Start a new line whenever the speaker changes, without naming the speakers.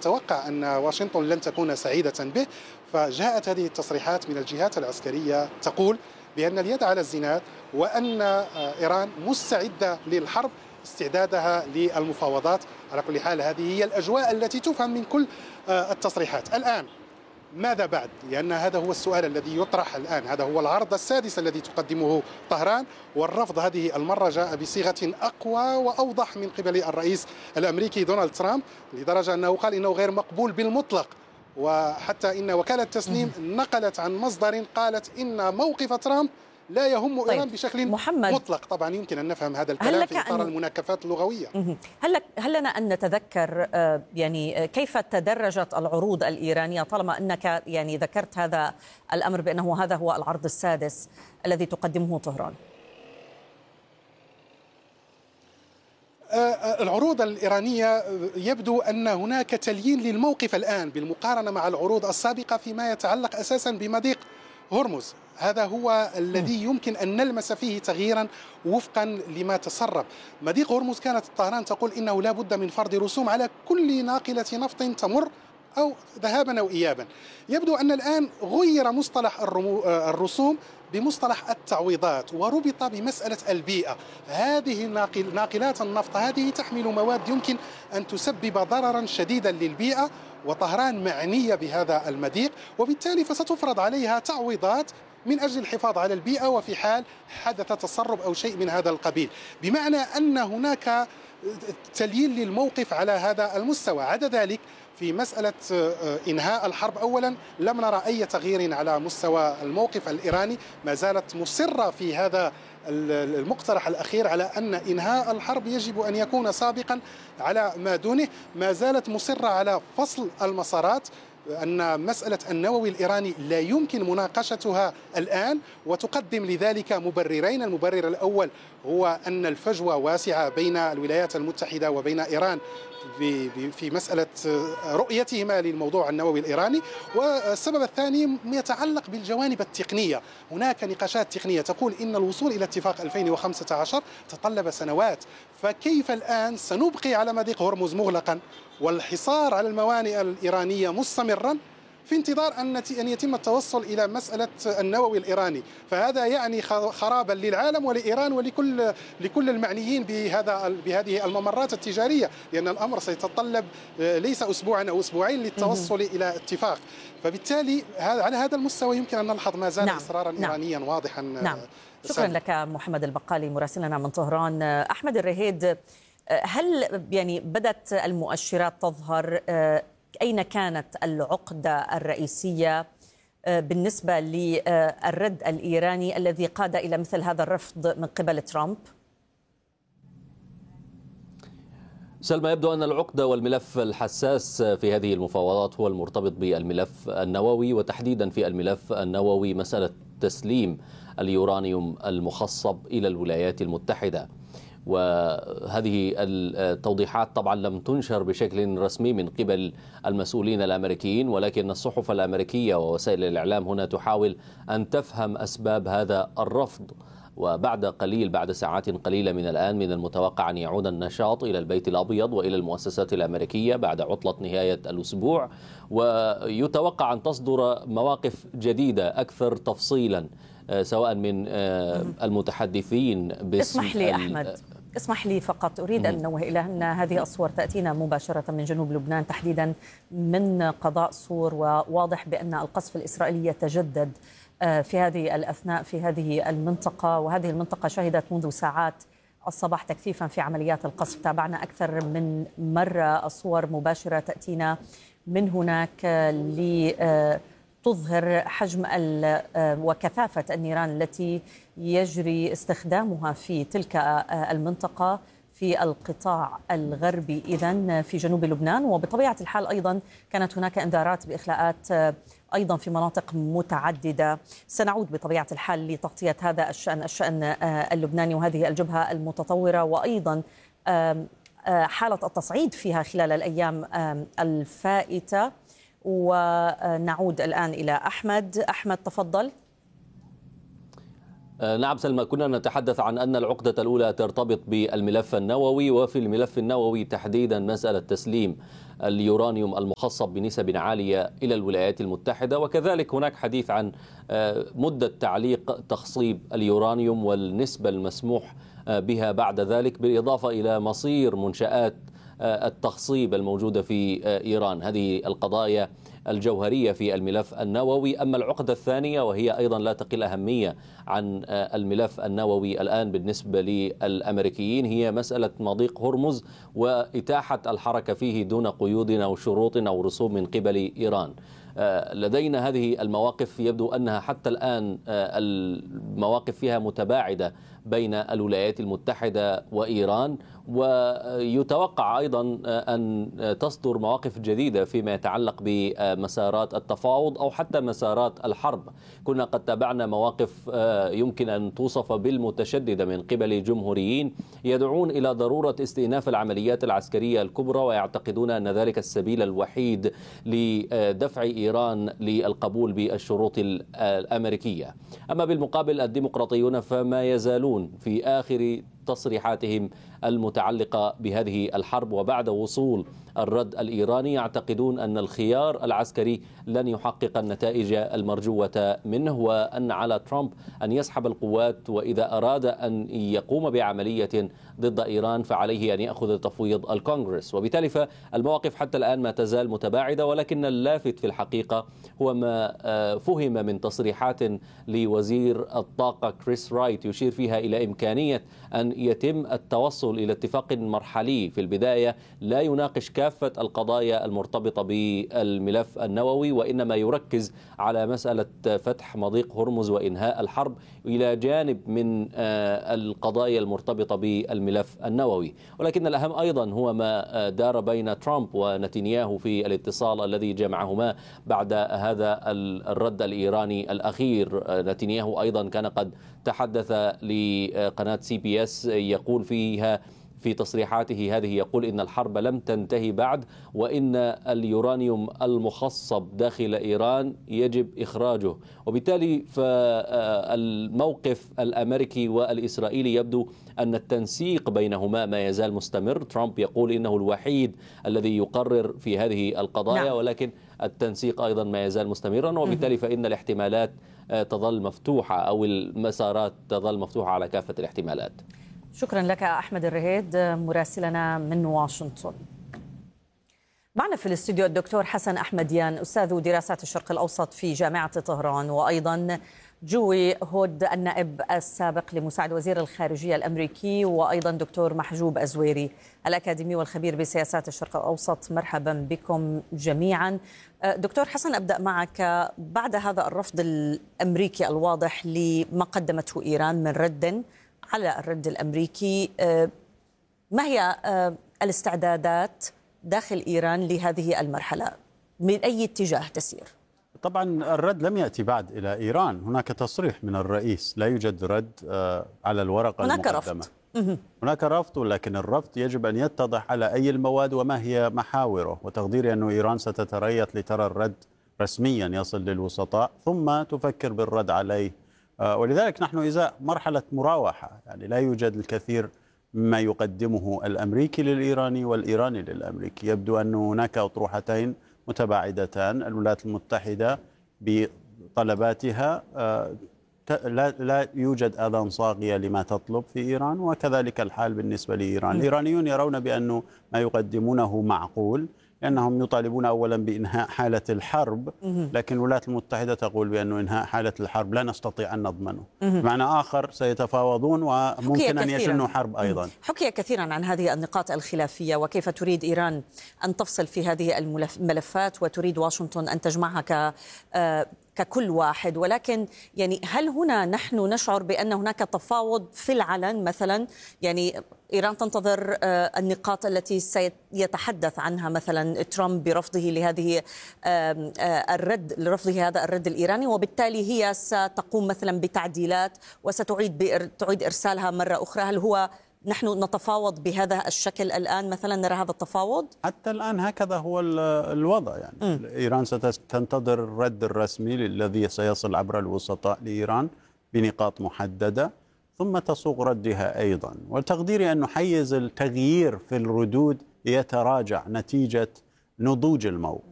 نتوقع أن واشنطن لن تكون سعيدة به. فجاءت هذه التصريحات من الجهات العسكرية تقول بأن اليد على الزناد، وأن إيران مستعدة للحرب استعدادها للمفاوضات. على كل حال هذه هي الأجواء التي تفهم من كل التصريحات. الآن ماذا بعد؟ لأن هذا هو السؤال الذي يطرح الآن. هذا هو العرض السادس الذي تقدمه طهران، والرفض هذه المرة جاء بصيغة أقوى وأوضح من قبل الرئيس الأمريكي دونالد ترامب، لدرجة أنه قال إنه غير مقبول بالمطلق. وحتى إن وكالة تسنيم نقلت عن مصدر قالت إن موقف ترامب لا يهم إيران بشكل مطلق. طبعا يمكن أن نفهم هذا الكلام في إطار المناكفات اللغوية.
هل لنا أن نتذكر يعني كيف تدرجت العروض الإيرانية، طالما أنك يعني ذكرت هذا الأمر بأنه هذا هو العرض السادس الذي تقدمه طهران؟
العروض الإيرانية يبدو أن هناك تليين للموقف الآن بالمقارنة مع العروض السابقة فيما يتعلق أساسا بمضيق هرمز. هذا هو الذي يمكن أن نلمس فيه تغييرا وفقا لما تسرب. مضيق هرمز كانت طهران تقول إنه لا بد من فرض رسوم على كل ناقلة نفط تمر أو ذهابا أو إيابا. يبدو أن الآن غير مصطلح الرسوم بمصطلح التعويضات، وربط بمسألة البيئة. هذه ناقلات النفط هذه تحمل مواد يمكن أن تسبب ضررا شديدا للبيئة، وطهران معنية بهذا المضيق، وبالتالي فستفرض عليها تعويضات من أجل الحفاظ على البيئة وفي حال حدث تسرب أو شيء من هذا القبيل، بمعنى أن هناك تليين للموقف على هذا المستوى. عدا ذلك في مسألة إنهاء الحرب، أولا لم نرى أي تغيير على مستوى الموقف الإيراني، ما زالت مصرة في هذا المقترح الأخير على أن إنهاء الحرب يجب أن يكون سابقا على ما دونه. ما زالت مصرة على فصل المسارات، أن مسألة النووي الإيراني لا يمكن مناقشتها الآن، وتقدم لذلك مبررين. المبرر الأول هو أن الفجوة واسعة بين الولايات المتحدة وبين إيران في مسألة رؤيتهما للموضوع النووي الإيراني، والسبب الثاني يتعلق بالجوانب التقنية. هناك نقاشات تقنية تقول إن الوصول إلى اتفاق 2015 تطلب سنوات، فكيف الآن سنبقي على مضيق هرمز مغلقا والحصار على الموانئ الإيرانية مستمرا في انتظار أن يتم التوصل إلى مسألة النووي الإيراني؟ فهذا يعني خرابا للعالم ولإيران ولكل المعنيين بهذه الممرات التجارية، لأن الأمر سيتطلب ليس أسبوعا أو أسبوعين للتوصل إلى اتفاق. فبالتالي على هذا المستوى يمكن أن نلحظ ما زال إصرارا إيرانيا واضحا.
نعم. شكرا لك محمد البقالي مراسلنا من طهران. أحمد الرهيد، هل يعني بدت المؤشرات تظهر أين كانت العقدة الرئيسية بالنسبة للرد الإيراني الذي قاد إلى مثل هذا الرفض من قبل ترامب؟
سلمى، يبدو أن العقدة والملف الحساس في هذه المفاوضات هو المرتبط بالملف النووي، وتحديدا في الملف النووي مسألة تسليم اليورانيوم المخصب إلى الولايات المتحدة. وهذه التوضيحات طبعا لم تنشر بشكل رسمي من قبل المسؤولين الأمريكيين، ولكن الصحف الأمريكية ووسائل الإعلام هنا تحاول أن تفهم أسباب هذا الرفض. بعد ساعات قليلة من الآن من المتوقع أن يعود النشاط إلى البيت الأبيض وإلى المؤسسات الأمريكية بعد عطلة نهاية الأسبوع، ويتوقع أن تصدر مواقف جديدة أكثر تفصيلا سواء من المتحدثين باسم.
اسمح لي أحمد، اسمح لي فقط أريد أن أنوه إلى أن هذه الصور تأتينا مباشرة من جنوب لبنان، تحديدا من قضاء صور، وواضح بأن القصف الإسرائيلي يتجدد في هذه الأثناء في هذه المنطقة، وهذه المنطقة شهدت منذ ساعات الصباح تكثيفا في عمليات القصف. تابعنا أكثر من مرة الصور مباشرة تأتينا من هناك تظهر حجم وكثافة النيران التي يجري استخدامها في تلك المنطقة في القطاع الغربي إذن في جنوب لبنان. وبطبيعة الحال أيضا كانت هناك إنذارات بإخلاءات أيضا في مناطق متعددة. سنعود بطبيعة الحال لتغطية هذا الشأن اللبناني وهذه الجبهة المتطورة، وأيضا حالة التصعيد فيها خلال الأيام الفائتة. ونعود الآن إلى أحمد. تفضل.
نعم سلمى، كنا نتحدث عن أن العقدة الأولى ترتبط بالملف النووي، وفي الملف النووي تحديدا مسألة تسليم اليورانيوم المخصب بنسب عالية إلى الولايات المتحدة، وكذلك هناك حديث عن مدة تعليق تخصيب اليورانيوم والنسبة المسموح بها بعد ذلك، بالإضافة إلى مصير منشآت التخصيب الموجودة في إيران. هذه القضايا الجوهرية في الملف النووي. أما العقدة الثانية وهي أيضا لا تقل أهمية عن الملف النووي الآن بالنسبة للأمريكيين هي مسألة مضيق هرمز وإتاحة الحركة فيه دون قيود أو شروط أو رسوم من قبل إيران. لدينا هذه المواقف يبدو أنها حتى الآن المواقف فيها متباعدة بين الولايات المتحدة وإيران، ويتوقع أيضا أن تصدر مواقف جديدة فيما يتعلق بمسارات التفاوض أو حتى مسارات الحرب. كنا قد تابعنا مواقف يمكن أن توصف بالمتشددة من قبل جمهوريين يدعون إلى ضرورة استئناف العمليات العسكرية الكبرى، ويعتقدون أن ذلك السبيل الوحيد لدفع إيران للقبول بالشروط الأمريكية. أما بالمقابل الديمقراطيون فما يزالون في آخر تصريحاتهم المتعلقة بهذه الحرب وبعد وصول الرد الإيراني يعتقدون أن الخيار العسكري لن يحقق النتائج المرجوة منه، وأن على ترامب أن يسحب القوات، وإذا أراد أن يقوم بعملية ضد إيران فعليه أن يأخذ تفويض الكونغرس. وبالتالي فالمواقف حتى الآن ما تزال متباعدة، ولكن اللافت في الحقيقة هو ما فهم من تصريحات لوزير الطاقة كريس رايت يشير فيها إلى إمكانية أن يتم التوصل إلى اتفاق مرحلي في البداية لا يناقش كافة القضايا المرتبطة بالملف النووي، وإنما يركز على مسألة فتح مضيق هرمز وإنهاء الحرب إلى جانب من القضايا المرتبطة بالملف النووي. ولكن الأهم أيضا هو ما دار بين ترامب ونتنياهو في الاتصال الذي جمعهما بعد هذا الرد الإيراني الأخير. نتنياهو أيضا كان قد تحدث لقناة CBS يقول فيها في تصريحاته هذه، يقول إن الحرب لم تنتهي بعد، وإن اليورانيوم المخصب داخل إيران يجب إخراجه. وبالتالي فالموقف الأمريكي والإسرائيلي يبدو أن التنسيق بينهما ما يزال مستمر. ترامب يقول إنه الوحيد الذي يقرر في هذه القضايا، نعم. ولكن التنسيق أيضا ما يزال مستمرا، وبالتالي فإن الاحتمالات تظل مفتوحة أو المسارات تظل مفتوحة على كافة الاحتمالات.
شكرا لك أحمد الرهيد مراسلنا من واشنطن. معنا في الاستوديو الدكتور حسن أحمديان، أستاذ دراسات الشرق الأوسط في جامعة طهران، وأيضا جوي هود النائب السابق لمساعد وزير الخارجية الأمريكي، وأيضا دكتور محجوب أزويري الأكاديمي والخبير بسياسات الشرق الأوسط. مرحبا بكم جميعا. دكتور حسن، أبدأ معك. بعد هذا الرفض الأمريكي الواضح لما قدمته إيران من رد على الرد الأمريكي، ما هي الاستعدادات داخل إيران لهذه المرحلة؟ من أي اتجاه تسير؟
طبعا الرد لم يأتي بعد إلى إيران، هناك تصريح من الرئيس، لا يوجد رد على الورقة
هناك
المقدمة.
رفض.
هناك رفض، ولكن الرفض يجب أن يتضح على أي المواد وما هي محاوره، وتقديري أن إيران ستتريث لترى الرد رسميا يصل للوسطاء ثم تفكر بالرد عليه. ولذلك نحن إذا مرحلة مراوحة، يعني لا يوجد الكثير مما يقدمه الأمريكي للإيراني والإيراني للأمريكي. يبدو أن هناك أطروحتين متباعدتان، الولايات المتحدة بطلباتها لا يوجد آذان صاغية لما تطلب في إيران، وكذلك الحال بالنسبة لإيران. الإيرانيون يرون بأن ما يقدمونه معقول، لأنهم يطالبون أولا بإنهاء حالة الحرب، لكن الولايات المتحدة تقول بأن إنهاء حالة الحرب لا نستطيع أن نضمنه. بمعنى آخر سيتفاوضون وممكن أن يشنوا حرب أيضا.
حكي كثيرا عن هذه النقاط الخلافية وكيف تريد إيران أن تفصل في هذه الملفات، وتريد واشنطن أن تجمعها ككل واحد. ولكن يعني هل هنا نحن نشعر بأن هناك تفاوض في العلن مثلا؟ يعني إيران تنتظر النقاط التي سيتحدث عنها مثلا ترامب برفضه لهذه لرفضه هذا الرد الإيراني، وبالتالي هي ستقوم مثلا بتعديلات تعيد إرسالها مرة أخرى. هل هو نحن نتفاوض بهذا الشكل الآن مثلا، نرى هذا التفاوض؟
حتى الآن هكذا هو الوضع، يعني إيران ستنتظر الرد الرسمي الذي سيصل عبر الوسطاء لإيران بنقاط محددة ثم تصوغ ردها أيضا. وتقديري أن حيز التغيير في الردود يتراجع نتيجة نضوج الموقف.